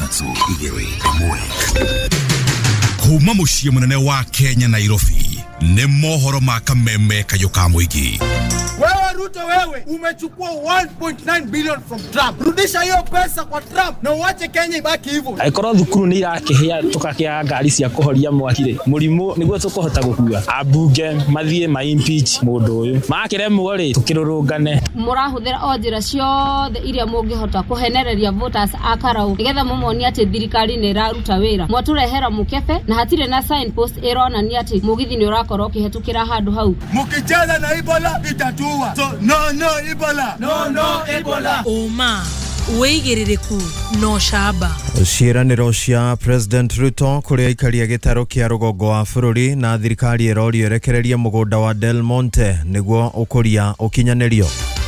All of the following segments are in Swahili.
Kuma muciĩ munene wa Kenya Nairobi ni mohoro ma kameme kayoka muigi. Wewe Ruto, wewe umechukua 1.9 billion from Trump. Rudisha hiyo pesa kwa Trump na uache Kenya ibaki hivyo. Aikoro thukuru ni irakihia tukakia ngari cia kuhoria mwakire. Murimu niguo tukuhota gukua. Abunge mathie ma impeach mundu uyu. Makire muori tukirurungane. Murahuthira onjira ciothe iria mungihota kuhenereria voters akarau. Nigetha mumoni ati thirikari ni iraruta wira. Mwaturehera mukebe na hatire na signpost ironania ati mugithi ni urakorwo kihetukira handu hau. Mukicheza na Ebola itatua. So no Ebola. No Ebola. Oma weigiririku no shaba. Ciĩranĩro cia President Ruto kũrĩ aikari a gĩtaro kĩa rũgongo wa bũrũri na thirikari ĩrorio erekererie mũgũnda wa Del Monte nĩguo ũkũria ũkinyanĩrio.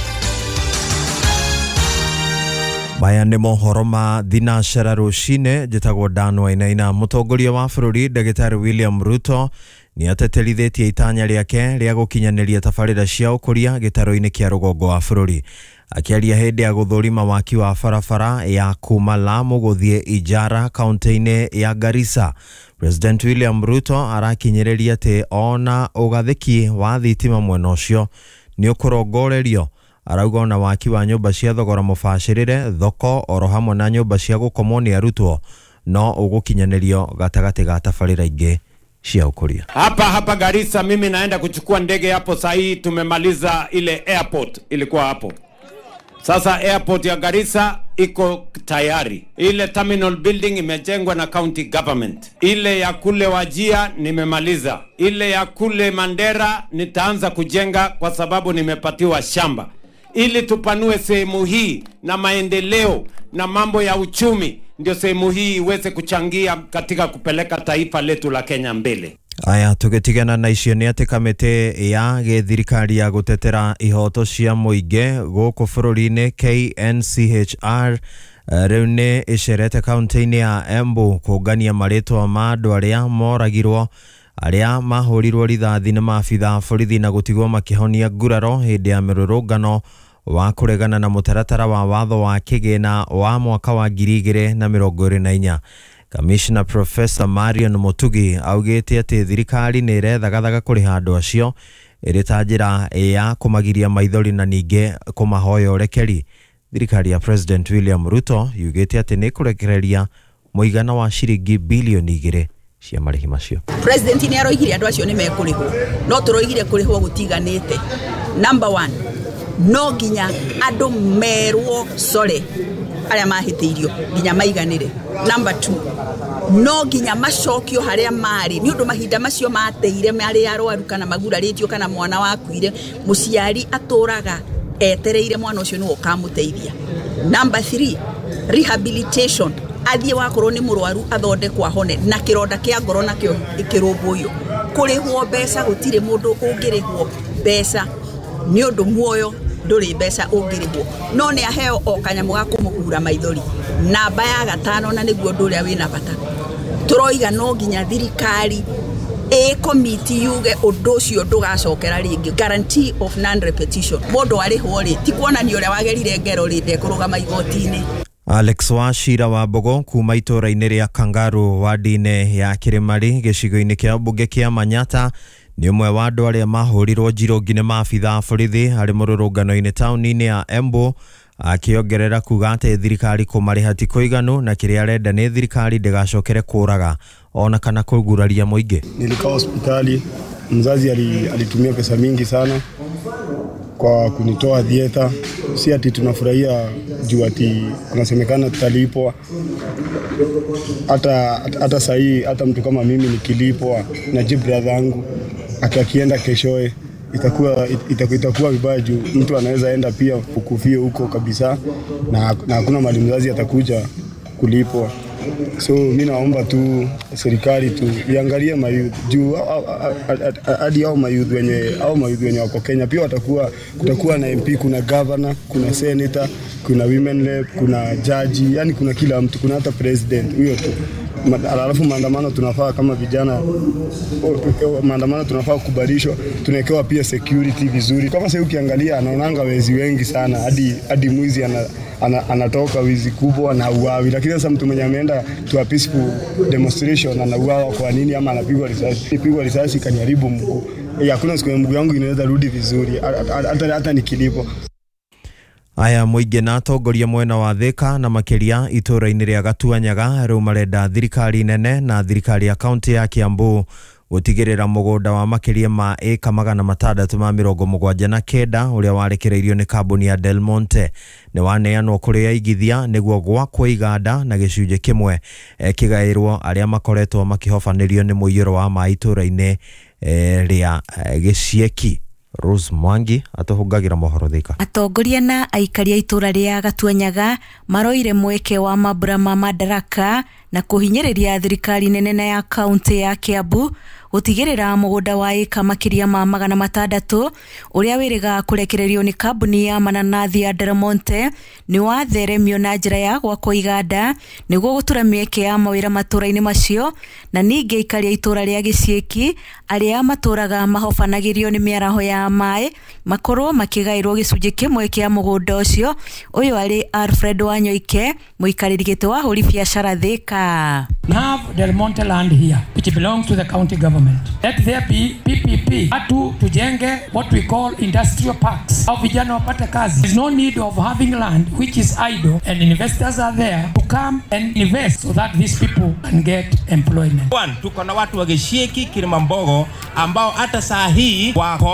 Maya nĩ mohoro ma thinacara rũcinĩ. Njĩtagwo Dan Wainaina. Mũtongoria wa bũrũri Ndagĩtarĩ William Ruto ni ateterithitie itanya rĩake rĩa gũkinyanĩria tabarĩra cia ũkũria gĩtaro-inĩ kĩa rũgongo wa bũrũri. Akiaria hĩndĩ ya gũthũrima waki wa barabara ya kuma Lamu gũthiĩ Ijara kaunti-inĩ ya Garissa, President William Ruto arakinyĩrĩria atĩ ona ũgathĩki wa thitima mwena ũcio nĩ ũkũrongorerio. Arauga ona waki wa nyũmba cia thogora mũbacĩrĩre, thoko oro hamwe na nyũmba cia gũkomwo nĩ arutwo no ũgũkinyanĩrio gatagatĩ ga tabarĩra ingĩ cia ũkũria. Hapa Garissa mimi naenda kuchukua ndege hapo sahi. Tumemaliza ile airport ilikuwa hapo. Sasa airport ya Garissa iko tayari. Ile terminal building imejengwa na county government. Ile ya kule Wajia nimemaliza. Ile ya kule Mandera nitaanza kujenga kwa sababu nimepatiwa shamba. Ili tupanue sehemu hii na maendeleo na mambo ya uchumi, ndio sehemu hii iweze kuchangia katika kupeleka taifa letu la Kenya mbele. Aya, tugetigana na icio nĩ atĩ kamĩtĩ ya gĩthirikari ya gũtetera ihoto cia mũingĩ gũkũ bũrũri-inĩ KNCHR rĩu nĩ ĩcerete kaunti-inĩ ya Embu kũngania marĩtwa ma andũ arĩa moragirwo, arĩa mahũrirwo rithathi nĩ maabitha borithi na gũtigwo makĩhonia nguraro hĩndĩ ya mĩrũrũngano wa kũregana na mũtaratara wa watho wa kĩgĩna wa mwaka wa 2024. Commissioner Professor Marion Mutugi augĩte atĩ thirikari nĩ ĩrethagathaga kũrĩha andũ acio ĩrĩ ta njĩra ya kũmagiria maithori na ningĩ kũmahoya ũrekeri. Thirikari ya President William Ruto yugĩte atĩ nĩ kũrekereria mũigana wa ciringi bilioni 2 cia marĩhi macio. President nĩ aroigire andũ acio nĩ mekũrĩhwo, no tũroigire kũrĩhwo gũtiganĩte. Number 1, no nginya andũ merwo sore arĩa mahĩtĩirio nginya maiganĩre. Number 2, no nginya macokio harĩa marĩ nĩ ũndũ mahinda macio mateire marĩ arwaru kana magurarĩtio kana mwana wakuire, mũciari atũraga etereire mwana ũcio nĩwe ũkamũteithia. Number 3, rehabilitation. Athiĩ wakorwo nĩ mũrwaru athondekwo ahone na kĩronda kĩa ngoro nakĩo ĩkĩrũmbũiyo. Kũrĩhwo mbeca gũtirĩ mũndũ ũngĩrĩhwo mbeca nĩ ũndũ muoyo ndũrĩ mbeca ũngĩrĩhwo, no nĩ aheo o kanyamũ ga kũmũkura maithori. Namba ya 5 na nĩguo ũndũ ũrĩa wĩna bata. Tũroiga no nginya thirikari committee yuge ũndũ ũcio ndũgacokera rĩngĩ, guarantee of non repetition. Mũndũ arĩhwo rĩ ti kuonania ũrĩa wagerire ngero rĩ ndekũrũgama igoti-inĩ. Alex Wachira wa Mbogo kuma itũra-inĩ rĩa Kangaru wadi-inĩ ya Kĩrĩmarĩ gĩcigo-inĩ kĩa mbunge kĩa Manyata nĩ ũmwe wa andũ arĩa mahũrirwo njirũngi nĩ maabitha borithi harĩ mũrũrũngano-inĩ taũni-inĩ ya Embu, akĩongerera kuga atĩ thirikari kũmarĩha ti kũiganu na kĩrĩa arenda nĩ thirikari ndĩgacokere kũraga ona kana kũguraria mũingĩ. Nilikaa hospitali, mzazi alitumia pesa mingi sana kwa kunitoa dieta. Si ati tunafurahia juu ati kunasemekana tutalipwa. Hata sahi hata mtu kama mimi nikilipwa na brother yangu akienda keshoe itakuwa vibaya juu mtu anaweza enda pia kukufia huko kabisa na hakuna mali mzazi atakuja kulipwa. So mimi naomba tu serikali tu iangalie mayouth juu hadi hao mayouth wenye wako Kenya pia kutakuwa na MP, kuna governor, kuna senator, kuna women rep, kuna judge, yani kuna kila mtu, kuna hata president huyo tu. alafu maandamano tunafaa kama vijana, maandamano tunafaa kukubalishwa, tunawekewa pia security vizuri. Kama sasa ukiangalia anaonanga wezi wengi sana, hadi mwizi anatoka wizi kubwa na uawi, lakini sasa mtu mwenye ameenda to a peaceful demonstration anauawa kwa nini? Ama anapigwa risasi. Nipigwa risasi kaniharibu mguu. Hakuna siku mguu yangu inaweza rudi vizuri hata nikilipo. Aya muingi na atongoria mwena wa Thika na makiria itura-ini ria Gatuanyaga riu marenda thirikari nene na thirikari ya kaunti ya Kiambu gutigirira mugunda wa makiria ma eka 679 uria warekereirio ni kambuni ya Del Monte ni waneanwo kuri aigithia niguo gwakwo iganda na gicunje kimwe kigairwo aria makoretwo makihofanirio ni muiyuro wa mai itura-ini ria Gicieki. Rose Mwangi atohungagira mohoro Thika. Atongoria na aikaria itura ria Gatuanyaga maroire mweke wa mabura ma madaraka na kuhinyiriria thirikari nene ya kaunti ya Kiambu gutigirira mugunda wa eka makiria ma 600 uria wiriga kurekererio ni kambuni ya mananathi ya Del Monte ni watheremio na njira ya gwakwo iganda niguo gutura mieke ya mawira matura-ini macio na ningi ikaria itura ria Gicieki aria maturaga mahofanagirio ni miaraho ya mai makorwo makigairwo gicunje kimwe kia mugunda ucio. Uyu ari Alfred Wanyoike muikariri gite wa huri biashara Thika. We have Del Monte land here which belongs to the county government. Let there be PPP. Atu tujenge what we call industrial parks. Au vijana wapate kazi. There is no need of having land which is idle and investors are there to come and invest so that these people can get employment. Tuko na watu wa Gicieki, Kilimambogo ambao hata saa hii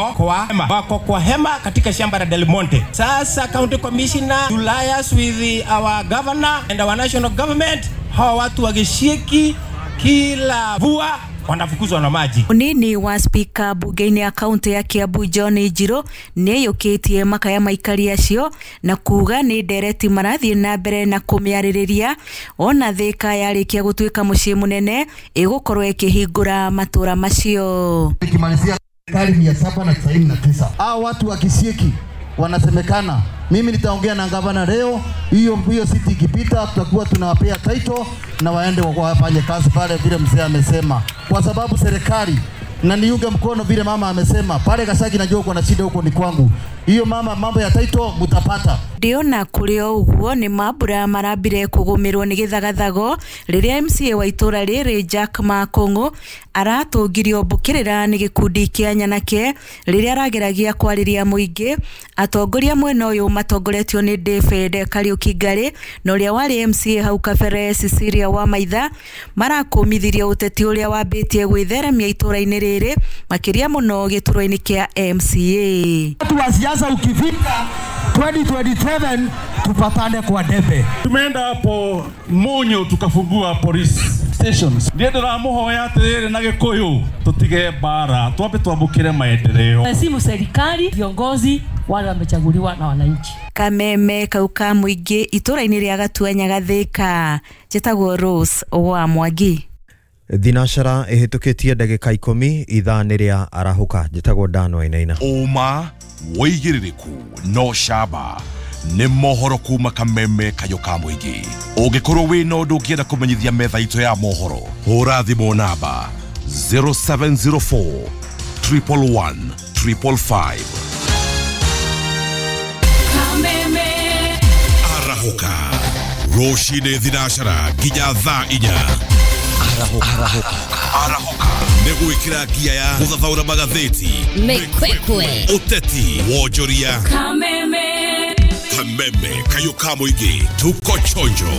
wako kwa hema katika shamba la Del Monte. Sasa county commissioner to liaise with our governor and our national government, hawa watu wa Gicieki kila vua wanafukuzwa na maji. Unini wa speaker bunge-ini ya kaunti ya Kiambu John Ejiro niyukitie makaya maikari acio na kuga ni ndereti marathie na mbere na kumiaririria ona Thika yarikia gutuika mucii munene igukorwo ikihingura matura macio. Ikimalizia serikali 799 hao watu wa Gicieki wanasemekana. Mimi nitaongea na gavana leo, hiyo city ikipita tutakuwa tunawapea title na waende wafanye kazi pale vile mzee amesema, kwa sababu serikali na niunge mkono vile mama amesema pale Gashagi najua uko na shida huko ni kwangu. Hiyo mama mambo ya title mutapata. Ndiona kurio uguo ni mabura marabire kugumirwo ni githagathago riria MCA wa itura riri Jack Makongo aratungirio bukirira ni gikundi kia Nyanake riria arageragia kwariria muingi. Atongoria mwena uyu matongoretio ni David Kariuki Ngari na uria wari MCA hau kabere Cecilia Wamaitha marakumithiria uteti uria wambitie gwitheremia itura-ini riri makiria muno gituro-ini kia MCA. Watu wa siasa ukifika 2027 tupatane kwa debe. Tumeenda hapo Munyo tukafungua police stations. Ndiye ramuhoya atiriri na Gikuyu tutige bara twambe twambukire maendeleo. Simu serikali viongozi wale wamechaguliwa na wananchi. Kameme kauka muingi itura-ini ria Gatuanyaga Thika. Jetagwo Rose wa Mwangi. Thinashara ihitukitie ndagika 10 ithani ria arahuka. Jetagwo Dano Ainaina. Uma woigiririku no shaba ni mohoro kuma Kameme kayoka muingi. Ungikorwo wina undu ungienda kumenyithia metha itu ya mohoro, hura thimu namba 0704 111 555. Kameme Arahuka Roshine Thinashara nginya thaa 4. Arahuka negwikira gia ya guthathaura magatheti mekwekwe uteti wonjoria. Kameme Kameme kayoka muingi tuko chonjo.